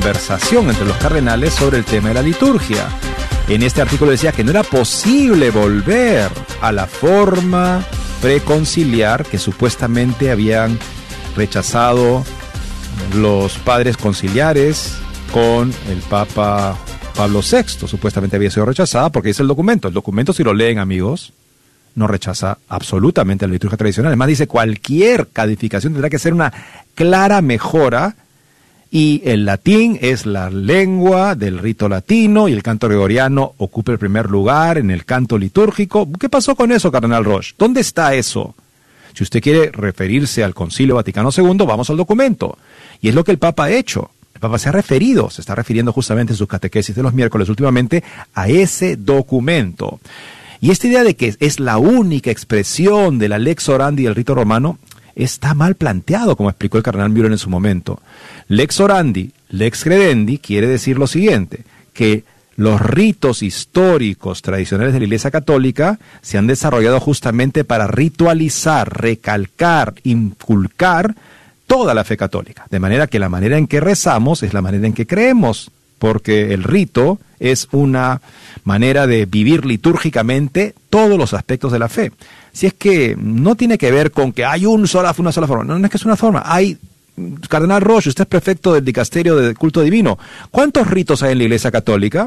conversación entre los cardenales sobre el tema de la liturgia. En este artículo decía que no era posible volver a la forma preconciliar que supuestamente habían rechazado los padres conciliares con el Papa Pablo VI. Supuestamente había sido rechazada porque dice el documento. El documento, si lo leen, amigos, no rechaza absolutamente la liturgia tradicional. Además dice cualquier codificación tendrá que ser una clara mejora, y el latín es la lengua del rito latino y el canto gregoriano ocupa el primer lugar en el canto litúrgico. ¿Qué pasó con eso, Cardenal Roche? ¿Dónde está eso? Si usted quiere referirse al Concilio Vaticano II, vamos al documento. Y es lo que el Papa ha hecho. El Papa se está refiriendo justamente en sus catequesis de los miércoles últimamente a ese documento. Y esta idea de que es la única expresión de la lex orandi del rito romano está mal planteado, como explicó el cardenal Müller en su momento. Lex orandi, lex credendi quiere decir lo siguiente, que los ritos históricos tradicionales de la Iglesia Católica se han desarrollado justamente para ritualizar, recalcar, inculcar toda la fe católica, de manera que la manera en que rezamos es la manera en que creemos, porque el rito es una manera de vivir litúrgicamente todos los aspectos de la fe. Si es que no tiene que ver con que hay una sola forma, no es que es una forma, hay, Cardenal Roche, usted es prefecto del dicasterio de culto divino, ¿cuántos ritos hay en la Iglesia Católica?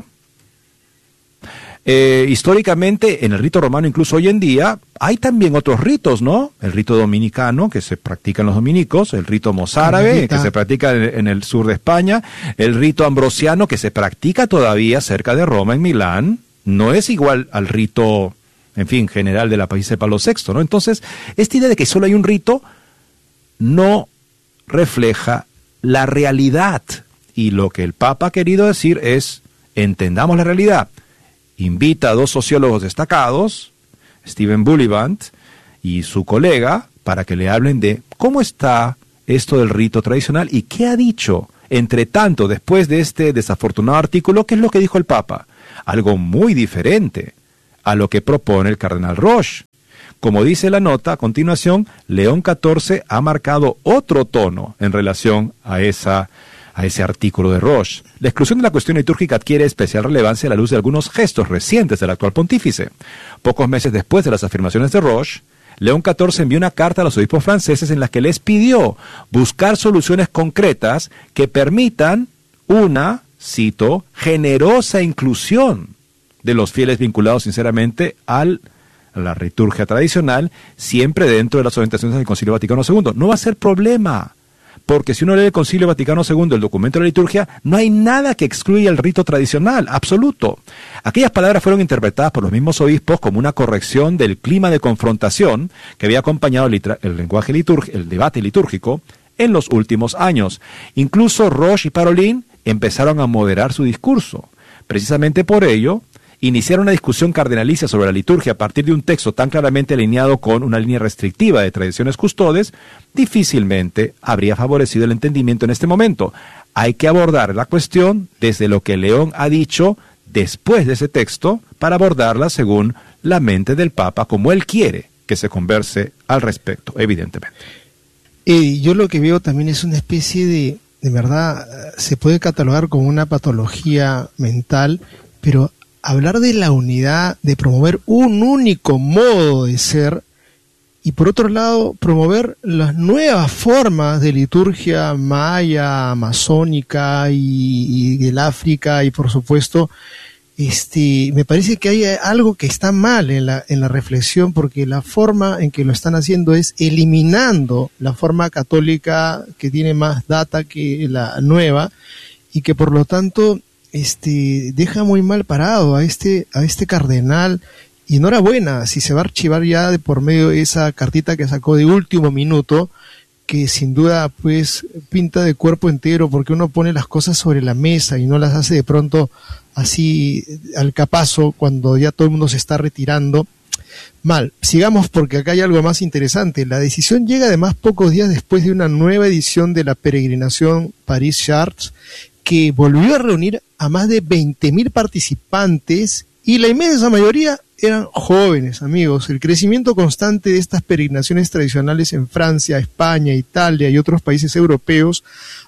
Históricamente, en el rito romano, incluso hoy en día, hay también otros ritos, ¿no? El rito dominicano, que se practica en los dominicos, el rito mozárabe, que se practica en el sur de España, el rito ambrosiano, que se practica todavía cerca de Roma, en Milán, no es igual al rito, en fin, general de la país de Pablo VI, ¿no? Entonces, esta idea de que solo hay un rito no refleja la realidad, y lo que el Papa ha querido decir es, entendamos la realidad. Invita a dos sociólogos destacados, Steven Bullivant y su colega, para que le hablen de cómo está esto del rito tradicional y qué ha dicho, entre tanto, después de este desafortunado artículo, qué es lo que dijo el Papa. Algo muy diferente a lo que propone el cardenal Roche. Como dice la nota, a continuación, León XIV ha marcado otro tono en relación a ese artículo de Roche. La exclusión de la cuestión litúrgica adquiere especial relevancia a la luz de algunos gestos recientes del actual pontífice. Pocos meses después de las afirmaciones de Roche, León XIV envió una carta a los obispos franceses en la que les pidió buscar soluciones concretas que permitan una, cito, generosa inclusión de los fieles vinculados sinceramente a la liturgia tradicional, siempre dentro de las orientaciones del Concilio Vaticano II. No va a ser problema, porque si uno lee el Concilio Vaticano II, el documento de la liturgia, no hay nada que excluya el rito tradicional, absoluto. Aquellas palabras fueron interpretadas por los mismos obispos como una corrección del clima de confrontación que había acompañado el lenguaje litúrgico, el debate litúrgico, en los últimos años. Incluso Roche y Parolin empezaron a moderar su discurso. Precisamente por ello, iniciar una discusión cardenalicia sobre la liturgia a partir de un texto tan claramente alineado con una línea restrictiva de tradiciones custodes, difícilmente habría favorecido el entendimiento en este momento. Hay que abordar la cuestión desde lo que León ha dicho después de ese texto para abordarla según la mente del Papa, como él quiere que se converse al respecto, evidentemente. Yo lo que veo también es una especie de verdad, se puede catalogar como una patología mental, pero hablar de la unidad, de promover un único modo de ser, y por otro lado, promover las nuevas formas de liturgia maya, amazónica y del África, y por supuesto, me parece que hay algo que está mal en la reflexión, porque la forma en que lo están haciendo es eliminando la forma católica que tiene más data que la nueva, y que por lo tanto deja muy mal parado a este cardenal. Y enhorabuena si se va a archivar ya de por medio esa cartita que sacó de último minuto, que sin duda pues pinta de cuerpo entero, porque uno pone las cosas sobre la mesa y no las hace de pronto así al capazo cuando ya todo el mundo se está retirando. Mal, sigamos porque acá hay algo más interesante. La decisión llega además pocos días después de una nueva edición de la peregrinación París-Chartres, que volvió a reunir a más de 20.000 participantes, y la inmensa mayoría eran jóvenes, amigos. El crecimiento constante de estas peregrinaciones tradicionales en Francia, España, Italia y otros países europeos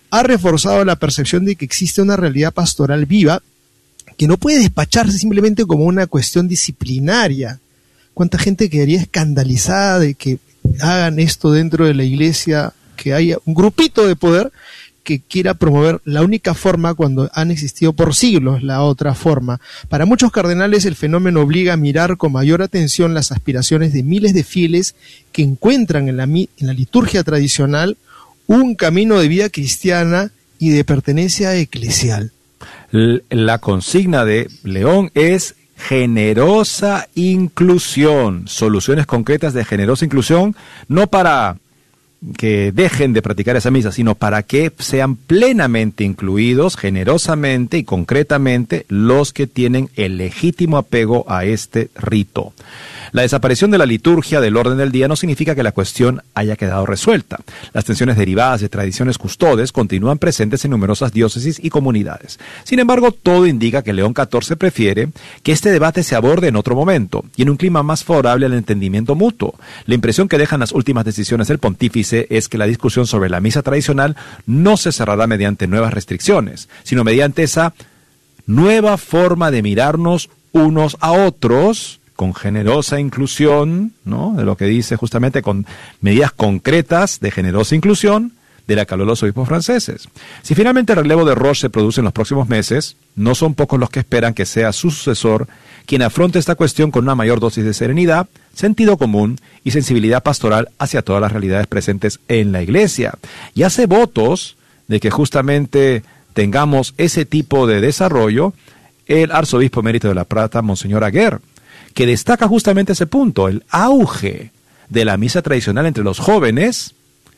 ha reforzado la percepción de que existe una realidad pastoral viva que no puede despacharse simplemente como una cuestión disciplinaria. ¿Cuánta gente quedaría escandalizada de que hagan esto dentro de la iglesia, que haya un grupito de poder que quiera promover la única forma cuando han existido por siglos la otra forma? Para muchos cardenales el fenómeno obliga a mirar con mayor atención las aspiraciones de miles de fieles que encuentran en la liturgia tradicional un camino de vida cristiana y de pertenencia eclesial. La consigna de León es generosa inclusión, soluciones concretas de generosa inclusión, no para que dejen de practicar esa misa, sino para que sean plenamente incluidos, generosamente y concretamente, los que tienen el legítimo apego a este rito. La desaparición de la liturgia del orden del día no significa que la cuestión haya quedado resuelta. Las tensiones derivadas de tradiciones custodes continúan presentes en numerosas diócesis y comunidades. Sin embargo, todo indica que León XIV prefiere que este debate se aborde en otro momento y en un clima más favorable al entendimiento mutuo. La impresión que dejan las últimas decisiones del pontífice es que la discusión sobre la misa tradicional no se cerrará mediante nuevas restricciones, sino mediante esa nueva forma de mirarnos unos a otros, con generosa inclusión, ¿no?, de lo que dice justamente con medidas concretas de generosa inclusión, de la que habló los obispos franceses. Si finalmente el relevo de Roche se produce en los próximos meses, no son pocos los que esperan que sea su sucesor quien afronte esta cuestión con una mayor dosis de serenidad, sentido común y sensibilidad pastoral hacia todas las realidades presentes en la Iglesia. Y hace votos de que justamente tengamos ese tipo de desarrollo el arzobispo emérito de La Plata, Monseñor Aguer, que destaca justamente ese punto, el auge de la misa tradicional entre los jóvenes,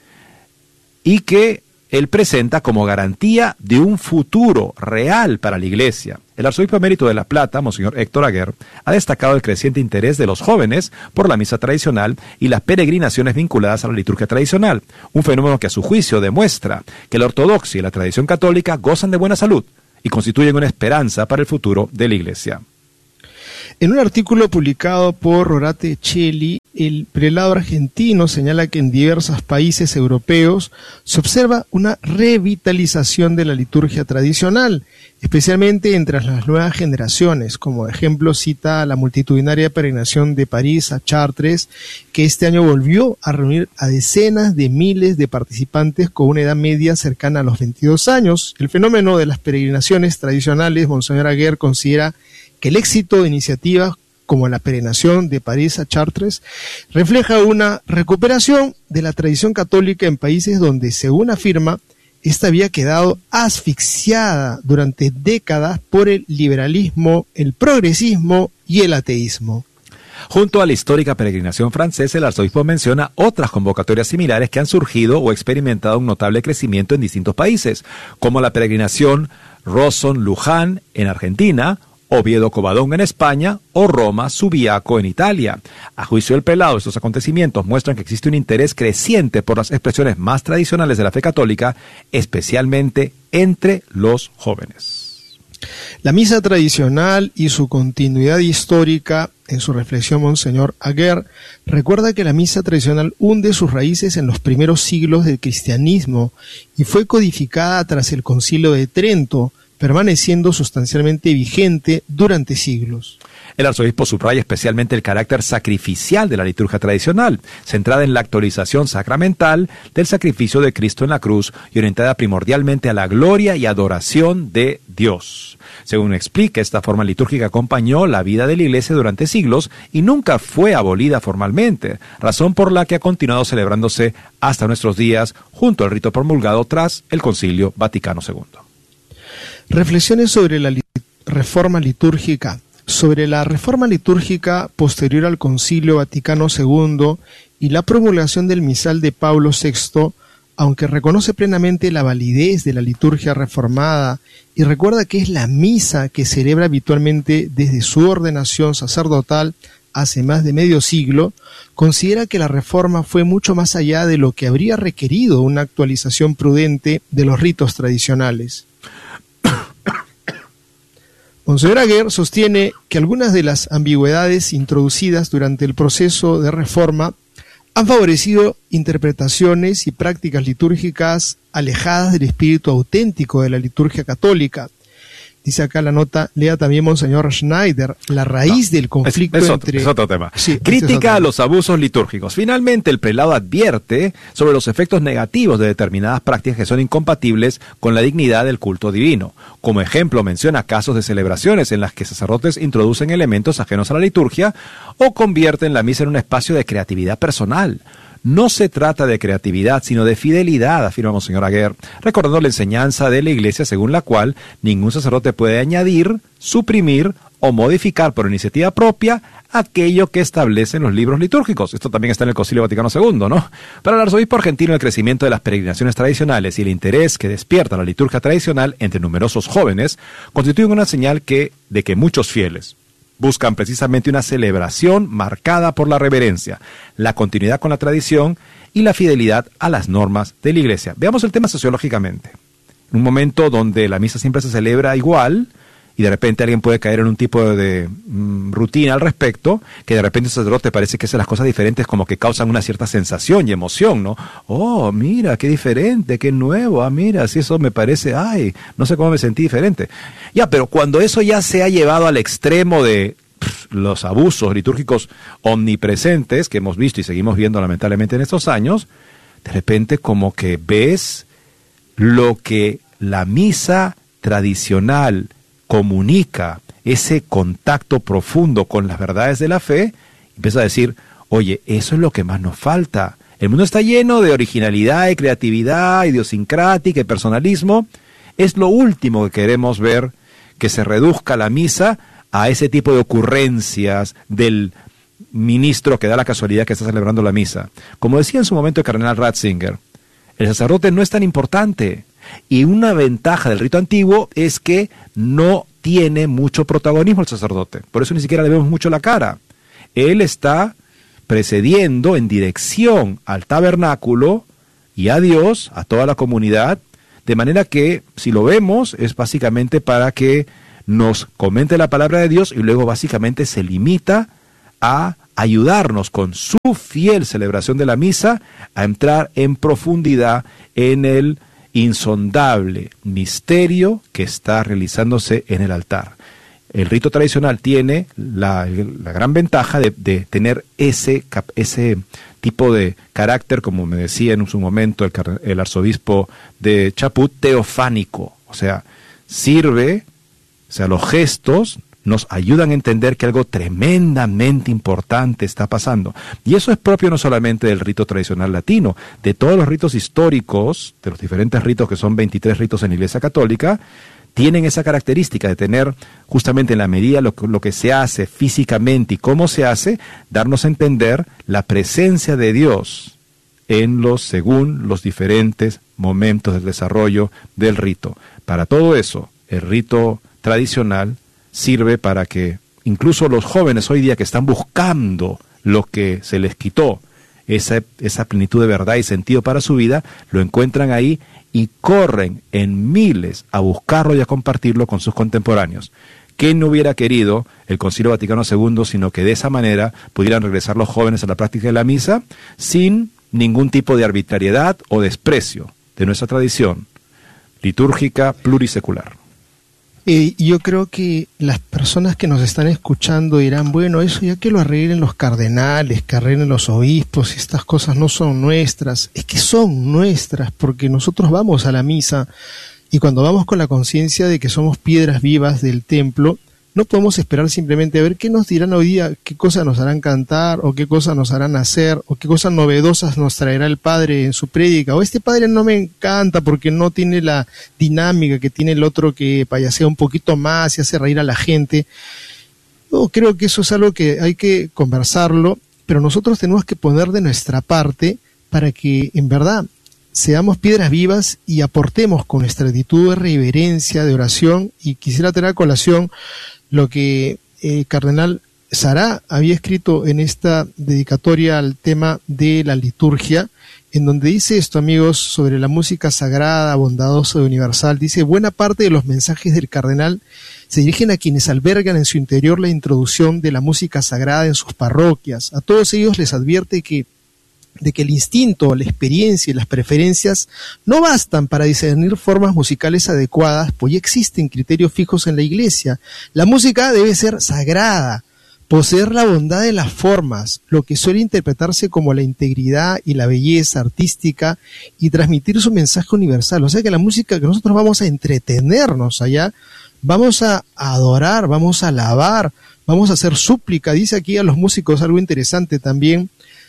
y que él presenta como garantía de un futuro real para la Iglesia. El arzobispo emérito de La Plata, Monseñor Héctor Aguer, ha destacado el creciente interés de los jóvenes por la misa tradicional y las peregrinaciones vinculadas a la liturgia tradicional, un fenómeno que a su juicio demuestra que la ortodoxia y la tradición católica gozan de buena salud y constituyen una esperanza para el futuro de la Iglesia. En un artículo publicado por Rorate Celli, el prelado argentino señala que en diversos países europeos se observa una revitalización de la liturgia tradicional, especialmente entre las nuevas generaciones. Como ejemplo cita la multitudinaria peregrinación de París a Chartres, que este año volvió a reunir a decenas de miles de participantes con una edad media cercana a los 22 años. El fenómeno de las peregrinaciones tradicionales, Monseñor Aguer considera que el éxito de iniciativas como la peregrinación de París a Chartres refleja una recuperación de la tradición católica en países donde, según afirma, esta había quedado asfixiada durante décadas por el liberalismo, el progresismo y el ateísmo. Junto a la histórica peregrinación francesa, el arzobispo menciona otras convocatorias similares que han surgido o experimentado un notable crecimiento en distintos países, como la peregrinación Rawson-Luján en Argentina, Oviedo-Covadonga en España o Roma-Subiaco en Italia. A juicio del prelado, estos acontecimientos muestran que existe un interés creciente por las expresiones más tradicionales de la fe católica, especialmente entre los jóvenes. La misa tradicional y su continuidad histórica, en su reflexión Monseñor Aguer, recuerda que la misa tradicional hunde sus raíces en los primeros siglos del cristianismo y fue codificada tras el Concilio de Trento, permaneciendo sustancialmente vigente durante siglos. El arzobispo subraya especialmente el carácter sacrificial de la liturgia tradicional, centrada en la actualización sacramental del sacrificio de Cristo en la cruz y orientada primordialmente a la gloria y adoración de Dios. Según explica, esta forma litúrgica acompañó la vida de la Iglesia durante siglos y nunca fue abolida formalmente, razón por la que ha continuado celebrándose hasta nuestros días junto al rito promulgado tras el Concilio Vaticano II. Reflexiones sobre la reforma litúrgica. Sobre la reforma litúrgica posterior al Concilio Vaticano II y la promulgación del misal de Pablo VI, aunque reconoce plenamente la validez de la liturgia reformada y recuerda que es la misa que celebra habitualmente desde su ordenación sacerdotal hace más de medio siglo, considera que la reforma fue mucho más allá de lo que habría requerido una actualización prudente de los ritos tradicionales. Monseñor Aguer sostiene que algunas de las ambigüedades introducidas durante el proceso de reforma han favorecido interpretaciones y prácticas litúrgicas alejadas del espíritu auténtico de la liturgia católica. Dice acá la nota, lea también Monseñor Schneider, la raíz del conflicto es otro tema. Sí, crítica a los abusos litúrgicos. Finalmente, el prelado advierte sobre los efectos negativos de determinadas prácticas que son incompatibles con la dignidad del culto divino. Como ejemplo, menciona casos de celebraciones en las que sacerdotes introducen elementos ajenos a la liturgia o convierten la misa en un espacio de creatividad personal. No se trata de creatividad, sino de fidelidad, afirma Monseñor Aguer, recordando la enseñanza de la Iglesia según la cual ningún sacerdote puede añadir, suprimir o modificar por iniciativa propia aquello que establecen los libros litúrgicos. Esto también está en el Concilio Vaticano II, ¿no? Para el arzobispo argentino, el crecimiento de las peregrinaciones tradicionales y el interés que despierta la liturgia tradicional entre numerosos jóvenes constituyen una señal de que muchos fieles buscan precisamente una celebración marcada por la reverencia, la continuidad con la tradición y la fidelidad a las normas de la Iglesia. Veamos el tema sociológicamente. En un momento donde la misa siempre se celebra igual y de repente alguien puede caer en un tipo de rutina al respecto, que de repente el sacerdote parece que hace las cosas diferentes como que causan una cierta sensación y emoción, ¿no? Oh, mira, qué diferente, qué nuevo, mira, si eso me parece, no sé cómo me sentí diferente. Ya, pero cuando eso ya se ha llevado al extremo de los abusos litúrgicos omnipresentes que hemos visto y seguimos viendo lamentablemente en estos años, de repente como que ves lo que la misa tradicional comunica, ese contacto profundo con las verdades de la fe, empieza a decir, oye, eso es lo que más nos falta. El mundo está lleno de originalidad, de creatividad, idiosincrática y personalismo. Es lo último que queremos ver, que se reduzca la misa a ese tipo de ocurrencias del ministro que da la casualidad que está celebrando la misa. Como decía en su momento el cardenal Ratzinger, el sacerdote no es tan importante. Y una ventaja del rito antiguo es que no tiene mucho protagonismo el sacerdote. Por eso ni siquiera le vemos mucho la cara. Él está precediendo en dirección al tabernáculo y a Dios, a toda la comunidad, de manera que si lo vemos es básicamente para que nos comente la palabra de Dios y luego básicamente se limita a ayudarnos con su fiel celebración de la misa a entrar en profundidad en el insondable misterio que está realizándose en el altar. El rito tradicional tiene la gran ventaja de tener ese tipo de carácter, como me decía en su momento el arzobispo de Chaput, teofánico. O sea, los gestos nos ayudan a entender que algo tremendamente importante está pasando. Y eso es propio no solamente del rito tradicional latino, de todos los ritos históricos, de los diferentes ritos que son 23 ritos en la Iglesia Católica, tienen esa característica de tener justamente en la medida lo que se hace físicamente y cómo se hace, darnos a entender la presencia de Dios según los diferentes momentos del desarrollo del rito. Para todo eso, el rito tradicional sirve para que incluso los jóvenes hoy día que están buscando lo que se les quitó, esa plenitud de verdad y sentido para su vida, lo encuentran ahí y corren en miles a buscarlo y a compartirlo con sus contemporáneos. ¿Quién no hubiera querido el Concilio Vaticano II, sino que de esa manera pudieran regresar los jóvenes a la práctica de la misa sin ningún tipo de arbitrariedad o desprecio de nuestra tradición litúrgica plurisecular? Yo creo que las personas que nos están escuchando dirán, bueno, eso ya que lo arreglen los cardenales, que arreglen los obispos, estas cosas no son nuestras. Es que son nuestras, porque nosotros vamos a la misa y cuando vamos con la conciencia de que somos piedras vivas del templo, no podemos esperar simplemente a ver qué nos dirán hoy día, qué cosas nos harán cantar, o qué cosas nos harán hacer, o qué cosas novedosas nos traerá el padre en su prédica, o este padre no me encanta porque no tiene la dinámica que tiene el otro que payasea un poquito más y hace reír a la gente. Yo creo que eso es algo que hay que conversarlo, pero nosotros tenemos que poner de nuestra parte para que en verdad seamos piedras vivas y aportemos con nuestra actitud de reverencia, de oración. Y quisiera tener a colación lo que el cardenal Sará había escrito en esta dedicatoria al tema de la liturgia, en donde dice esto, amigos, sobre la música sagrada, bondadosa y universal. Dice, buena parte de los mensajes del cardenal se dirigen a quienes albergan en su interior la introducción de la música sagrada en sus parroquias. A todos ellos les advierte que de que el instinto, la experiencia y las preferencias no bastan para discernir formas musicales adecuadas, pues ya existen criterios fijos en la Iglesia. La música debe ser sagrada, poseer la bondad de las formas, lo que suele interpretarse como la integridad y la belleza artística, y transmitir su mensaje universal. O sea que la música que nosotros vamos a entretenernos allá, vamos a adorar, vamos a alabar, vamos a hacer súplica. Dice aquí a los músicos algo interesante también.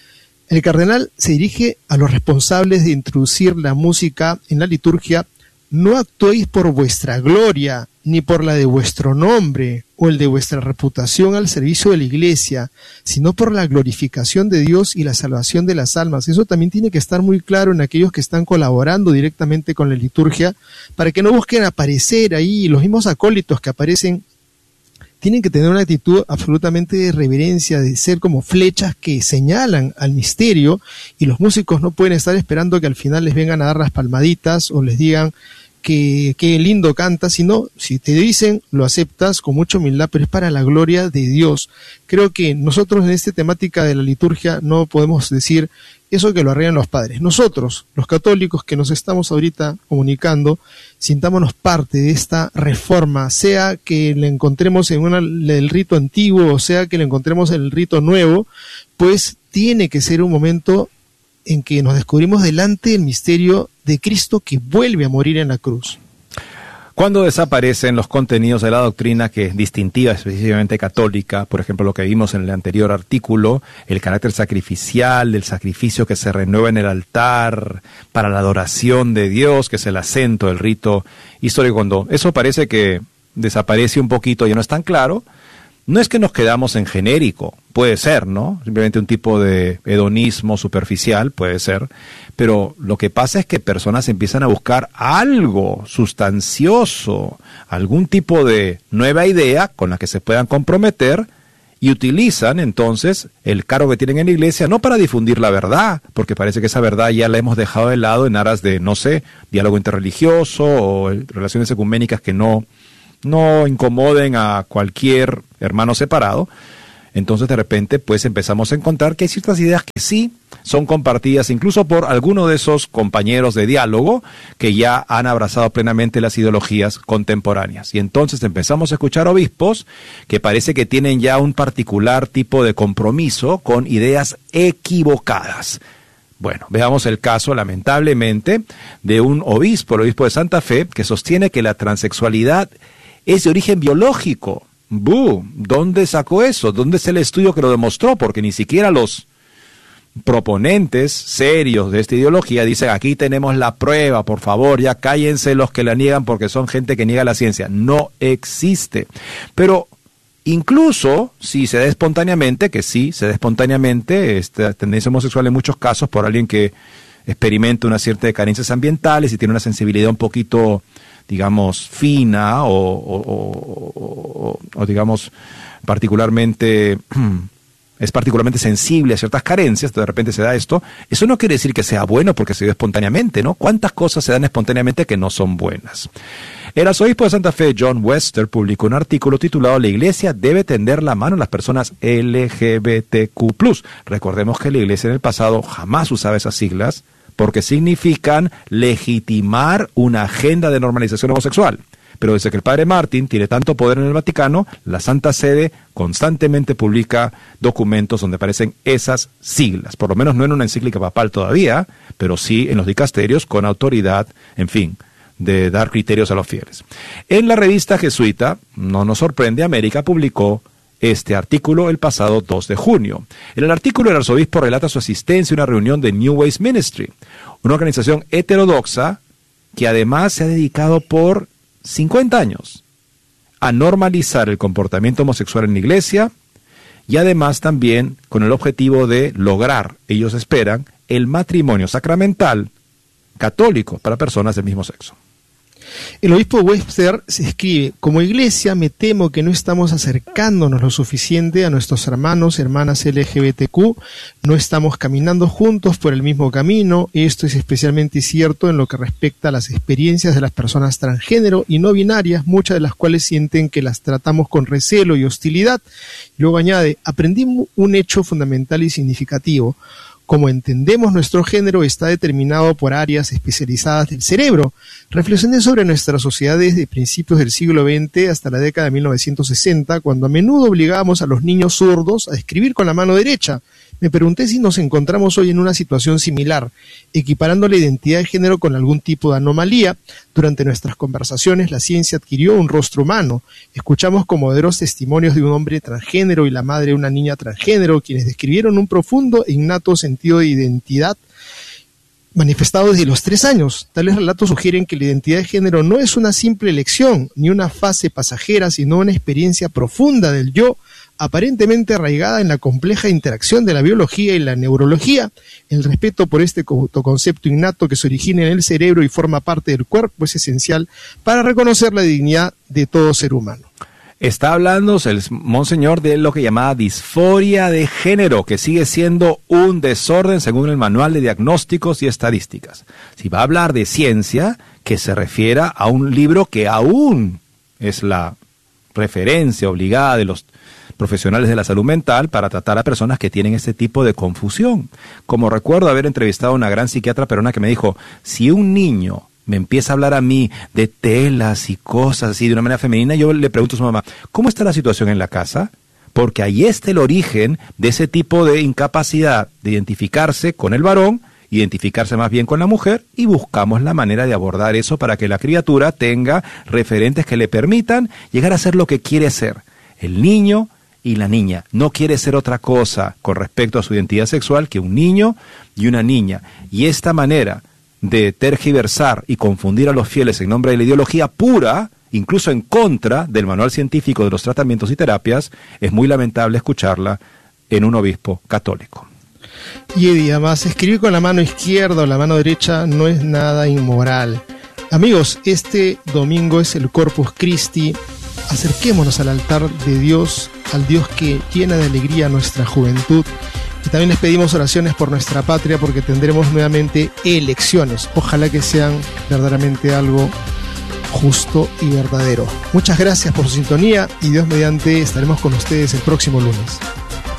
El cardenal se dirige a los responsables de introducir la música en la liturgia: no actuéis por vuestra gloria, ni por la de vuestro nombre, o el de vuestra reputación al servicio de la Iglesia, sino por la glorificación de Dios y la salvación de las almas. Eso también tiene que estar muy claro en aquellos que están colaborando directamente con la liturgia, para que no busquen aparecer ahí. Los mismos acólitos que aparecen tienen que tener una actitud absolutamente de reverencia, de ser como flechas que señalan al misterio, y los músicos no pueden estar esperando que al final les vengan a dar las palmaditas o les digan que lindo canta, sino si te dicen, lo aceptas con mucha humildad, pero es para la gloria de Dios. Creo que nosotros en esta temática de la liturgia no podemos decir eso que lo arreglan los padres. Nosotros, los católicos que nos estamos ahorita comunicando, sintámonos parte de esta reforma, sea que la encontremos en el rito antiguo o sea que la encontremos en el rito nuevo, pues tiene que ser un momento en que nos descubrimos delante del misterio de Cristo que vuelve a morir en la cruz. Cuando desaparecen los contenidos de la doctrina que es distintiva, específicamente católica, por ejemplo lo que vimos en el anterior artículo, el carácter sacrificial, del sacrificio que se renueva en el altar para la adoración de Dios, que es el acento del rito histórico, cuando eso parece que desaparece un poquito, ya no es tan claro, no es que nos quedamos en genérico, puede ser, ¿no? Simplemente un tipo de hedonismo superficial, puede ser, pero lo que pasa es que personas empiezan a buscar algo sustancioso, algún tipo de nueva idea con la que se puedan comprometer, y utilizan entonces el cargo que tienen en la Iglesia no para difundir la verdad, porque parece que esa verdad ya la hemos dejado de lado en aras de, no sé, diálogo interreligioso o relaciones ecuménicas que no incomoden a cualquier hermano separado. Entonces de repente pues empezamos a encontrar que hay ciertas ideas que sí son compartidas incluso por alguno de esos compañeros de diálogo que ya han abrazado plenamente las ideologías contemporáneas. Y entonces empezamos a escuchar obispos que parece que tienen ya un particular tipo de compromiso con ideas equivocadas. Bueno, veamos el caso, lamentablemente, de un obispo, el obispo de Santa Fe, que sostiene que la transexualidad es de origen biológico. ¿Dónde sacó eso? ¿Dónde es el estudio que lo demostró? Porque ni siquiera los proponentes serios de esta ideología dicen, aquí tenemos la prueba, por favor, ya cállense los que la niegan porque son gente que niega la ciencia. No existe. Pero incluso si se da espontáneamente, que sí se da espontáneamente, esta tendencia homosexual en muchos casos por alguien que experimenta una cierta de carencias ambientales y tiene una sensibilidad un poquito, digamos, fina o digamos, particularmente es particularmente sensible a ciertas carencias, de repente se da esto, eso no quiere decir que sea bueno porque se dio espontáneamente, ¿no? ¿Cuántas cosas se dan espontáneamente que no son buenas? El arzobispo de Santa Fe, John Wester, publicó un artículo titulado «La Iglesia debe tender la mano a las personas LGBTQ+. Recordemos que la Iglesia en el pasado jamás usaba esas siglas porque significan legitimar una agenda de normalización homosexual. Pero desde que el padre Martin tiene tanto poder en el Vaticano, la Santa Sede constantemente publica documentos donde aparecen esas siglas. Por lo menos no en una encíclica papal todavía, pero sí en los dicasterios con autoridad, en fin, de dar criterios a los fieles. En la revista jesuita, no nos sorprende, América publicó este artículo el pasado 2 de junio. En el artículo el arzobispo relata su asistencia a una reunión de New Ways Ministry, una organización heterodoxa que además se ha dedicado por 50 años a normalizar el comportamiento homosexual en la Iglesia y además también con el objetivo de lograr, ellos esperan, el matrimonio sacramental católico para personas del mismo sexo. El obispo Webster se escribe: como Iglesia me temo que no estamos acercándonos lo suficiente a nuestros hermanos y hermanas LGBTQ, no estamos caminando juntos por el mismo camino. Esto es especialmente cierto en lo que respecta a las experiencias de las personas transgénero y no binarias, muchas de las cuales sienten que las tratamos con recelo y hostilidad. Luego añade: aprendí un hecho fundamental y significativo. como entendemos nuestro género está determinado por áreas especializadas del cerebro. Reflexioné sobre nuestra sociedad desde principios del siglo XX hasta la década de 1960, cuando a menudo obligábamos a los niños zurdos a escribir con la mano derecha. Me pregunté si nos encontramos hoy en una situación similar, equiparando la identidad de género con algún tipo de anomalía. Durante nuestras conversaciones, la ciencia adquirió un rostro humano. Escuchamos conmovedores testimonios de un hombre transgénero y la madre de una niña transgénero, quienes describieron un profundo e innato sentido de identidad manifestado desde los 3 años. Tales relatos sugieren que la identidad de género no es una simple elección, ni una fase pasajera, sino una experiencia profunda del yo, aparentemente arraigada en la compleja interacción de la biología y la neurología. El respeto por este autoconcepto innato que se origina en el cerebro y forma parte del cuerpo es esencial para reconocer la dignidad de todo ser humano. Está hablando el monseñor de lo que llamaba disforia de género, que sigue siendo un desorden según el Manual de Diagnósticos y Estadísticas. Si va a hablar de ciencia, que se refiera a un libro que aún es la referencia obligada de los profesionales de la salud mental para tratar a personas que tienen este tipo de confusión. Como recuerdo haber entrevistado a una gran psiquiatra peruana que me dijo, si un niño me empieza a hablar a mí de telas y cosas así de una manera femenina, yo le pregunto a su mamá, ¿cómo está la situación en la casa? Porque ahí está el origen de ese tipo de incapacidad de identificarse con el varón, identificarse más bien con la mujer, y buscamos la manera de abordar eso para que la criatura tenga referentes que le permitan llegar a ser lo que quiere ser. El niño y la niña no quiere ser otra cosa con respecto a su identidad sexual que un niño y una niña. Y esta manera de tergiversar y confundir a los fieles en nombre de la ideología pura, incluso en contra del manual científico de los tratamientos y terapias, es muy lamentable escucharla en un obispo católico. Y además, escribir con la mano izquierda o la mano derecha no es nada inmoral. Amigos, este domingo es el Corpus Christi. Acerquémonos al altar de Dios, al Dios que llena de alegría nuestra juventud. Y también les pedimos oraciones por nuestra patria, porque tendremos nuevamente elecciones. Ojalá que sean verdaderamente algo justo y verdadero. Muchas gracias por su sintonía y Dios mediante estaremos con ustedes el próximo lunes.